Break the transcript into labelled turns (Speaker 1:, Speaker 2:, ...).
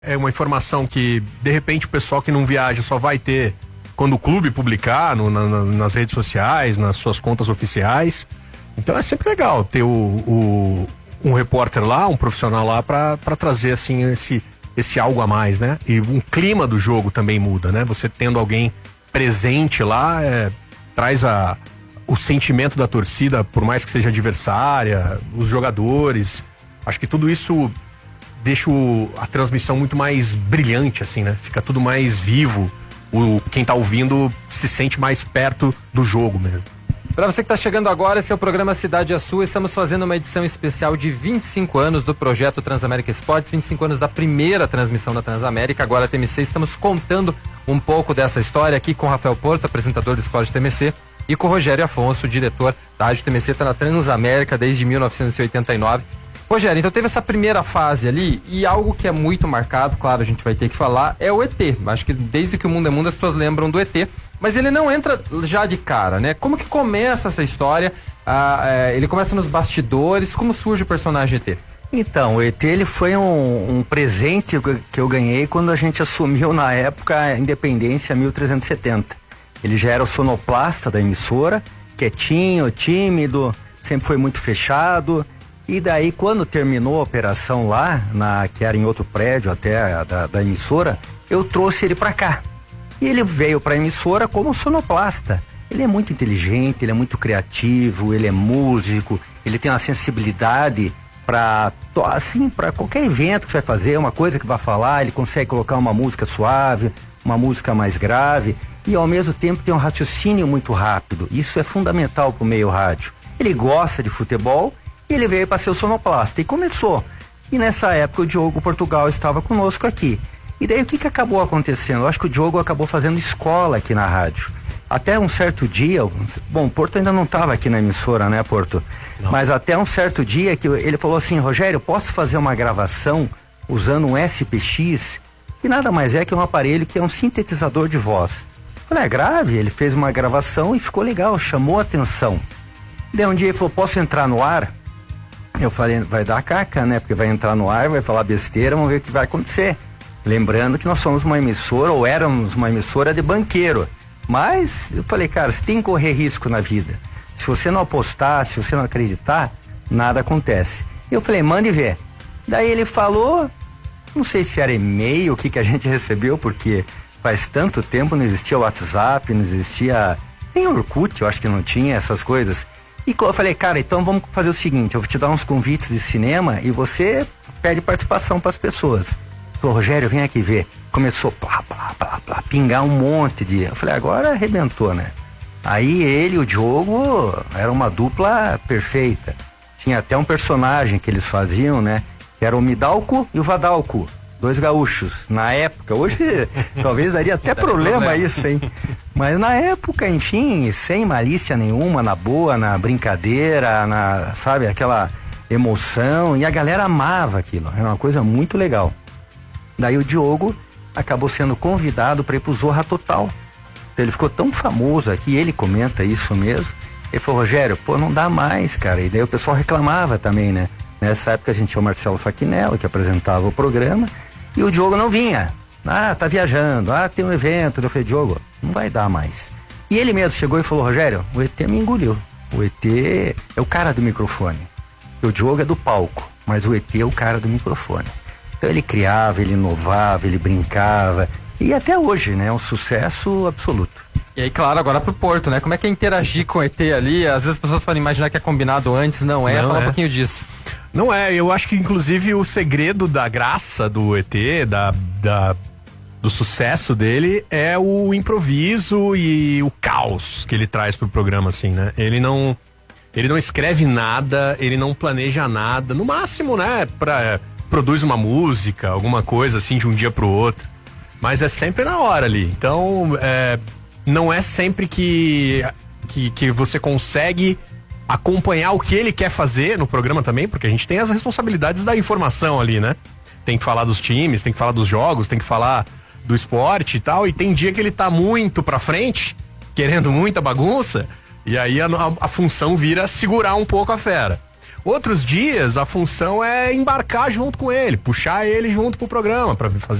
Speaker 1: É uma informação que, de repente, o pessoal que não viaja só vai ter quando o clube publicar nas redes sociais, nas suas contas oficiais. Então é sempre legal ter um repórter lá, um profissional lá para trazer assim esse algo a mais, né? E o clima do jogo também muda, né? Você tendo alguém presente lá, traz o sentimento da torcida, por mais que seja adversária, os jogadores. Acho que tudo isso deixa a transmissão muito mais brilhante, assim, né? Fica tudo mais vivo. Quem tá ouvindo se sente mais perto do jogo mesmo.
Speaker 2: Para você que está chegando agora, esse é o programa Cidade é Sua. Estamos fazendo uma edição especial de 25 anos do projeto Transamérica Esportes, 25 anos da primeira transmissão da Transamérica, agora a TMC. Estamos contando um pouco dessa história aqui com o Rafael Porto, apresentador do Esporte TMC, e com o Rogério Afonso, diretor da Rádio TMC, está na Transamérica desde 1989. Rogério, então teve essa primeira fase ali, e algo que é muito marcado, claro, a gente vai ter que falar, é o ET. Acho que desde que o mundo é mundo as pessoas lembram do ET, mas ele não entra já de cara, né? Como que começa essa história? Ele começa nos bastidores, como surge o personagem ET?
Speaker 3: Então, o ET ele foi um presente que eu ganhei quando a gente assumiu na época a Independência 1370. Ele já era o sonoplasta da emissora, quietinho, tímido, sempre foi muito fechado. E daí, quando terminou a operação lá, que era em outro prédio até da emissora, eu trouxe ele para cá. E ele veio para a emissora como sonoplasta. Ele é muito inteligente, ele é muito criativo, ele é músico, ele tem uma sensibilidade para qualquer evento que você vai fazer, uma coisa que vai falar, ele consegue colocar uma música suave, uma música mais grave, e ao mesmo tempo tem um raciocínio muito rápido. Isso é fundamental para o meio rádio. Ele gosta de futebol, e ele veio para ser o sonoplasta e começou. E nessa época o Diogo Portugal estava conosco aqui. E daí o que acabou acontecendo? Eu acho que o Diogo acabou fazendo escola aqui na rádio. Até um certo dia, bom, o Porto ainda não estava aqui na emissora, né, Porto? Não. Mas até um certo dia que ele falou assim: Rogério, posso fazer uma gravação usando um SPX? Que nada mais é que um aparelho que é um sintetizador de voz. Eu falei, grave? Ele fez uma gravação e ficou legal, chamou a atenção. Daí um dia ele falou, posso entrar no ar? Eu falei, vai dar caca, né? Porque vai entrar no ar, vai falar besteira, vamos ver o que vai acontecer. Lembrando que nós somos uma emissora, ou éramos uma emissora de banqueiro. Mas eu falei, cara, você tem que correr risco na vida. Se você não apostar, se você não acreditar, nada acontece. Eu falei, mande ver. Daí ele falou, não sei se era e-mail, o que a gente recebeu, porque faz tanto tempo, não existia WhatsApp, não existia nem Orkut, eu acho que não tinha essas coisas. E eu falei, cara, então vamos fazer o seguinte, eu vou te dar uns convites de cinema e você pede participação para as pessoas. Falei, Rogério, vem aqui ver. Começou pingar um monte de... Eu falei, agora arrebentou, né? Aí ele e o Diogo era uma dupla perfeita. Tinha até um personagem que eles faziam, né? Que era o Midalco e o Vadalco. 2 gaúchos. Na época, hoje talvez daria até problema isso, hein? Mas na época, enfim, sem malícia nenhuma, na boa, na brincadeira, sabe, aquela emoção, e a galera amava aquilo, era uma coisa muito legal. Daí o Diogo acabou sendo convidado para ir pro Zorra Total. Então ele ficou tão famoso aqui, ele comenta isso mesmo. Ele falou, Rogério, não dá mais, cara. E daí o pessoal reclamava também, né? Nessa época a gente tinha o Marcelo Faquinello, que apresentava o programa, e o Diogo não vinha. Tá viajando, tem um evento. Eu falei, Diogo, não vai dar mais. E ele mesmo chegou e falou, Rogério, o ET me engoliu. O ET é o cara do microfone. O Diogo é do palco, mas o ET é o cara do microfone. Então ele criava, ele inovava, ele brincava. E até hoje, né? É um sucesso absoluto.
Speaker 2: E aí, claro, agora pro Porto, né? Como é que é interagir com o ET ali? Às vezes as pessoas podem imaginar que é combinado antes, não é? Fala um pouquinho disso.
Speaker 1: Não é, eu acho que inclusive o segredo da graça do ET, do sucesso dele, é o improviso e o caos que ele traz pro programa, assim, né? Ele não escreve nada, ele não planeja nada, no máximo, né, produz uma música, alguma coisa assim de um dia pro outro, mas é sempre na hora ali. Então, não é sempre que você consegue acompanhar o que ele quer fazer no programa também, porque a gente tem as responsabilidades da informação ali, né? Tem que falar dos times, tem que falar dos jogos, tem que falar do esporte e tal, e tem dia que ele tá muito pra frente, querendo muita bagunça, e aí a função vira segurar um pouco a fera. Outros dias, a função é embarcar junto com ele, puxar ele junto pro programa, pra fazer